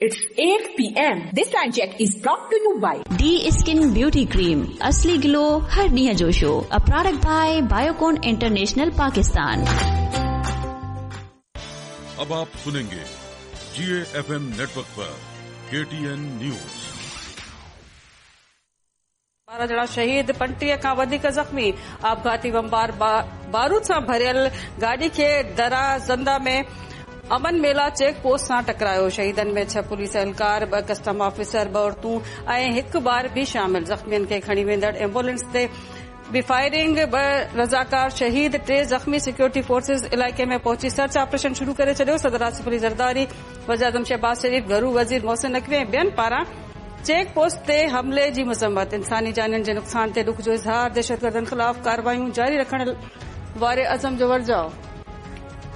It's 8 p.m. This time check is brought to you by D Skin Beauty Cream. असली glow हर ॾींहं जो show. A product by Biocon International Pakistan. अब आप सुनेंगे GAFM network पर KTN news. 12 ॼणा शहीद, 50 खां वधीक ज़ख़्मी। आपघाती बमबार बारूद सां भरियल गाॾी खे दरा ज़ंदा में अमन मेला चेक पोस्ट सां टकरायो। शहीदनि में 6 पुलिस एहलकार, 2 कस्टम ऑफिसर, 2 औरतूं ऐं 1 ॿार भी शामिल। ज़ख़्मियुनि खे खणी वेंदड़ एम्बुलेंस ते बि फायरिंग, 2 रज़ाकार शहीद, 3 ज़ख़्मी। सिक्योरिटी फोर्सेस इलाइक़े में पहुची सर्च ऑपरेशन शुरू करे छॾियो। सदर आसिफ अली ज़रदारी, वज़ीर-ए-आज़म शहबाज शरीफ, घरू वज़ीर मोहसिन नक़वी ऐं ॿियनि पारां चेक पोस्ट ते हमले जी मज़म्मत। इंसानी जानियुनि जे नुक़सान ते ॾुख जो इज़हार। दहशतगर्दनि ख़िलाफ़ कार्रवाइयूं जारी रखण वारे अज़म जो वर्जाउ।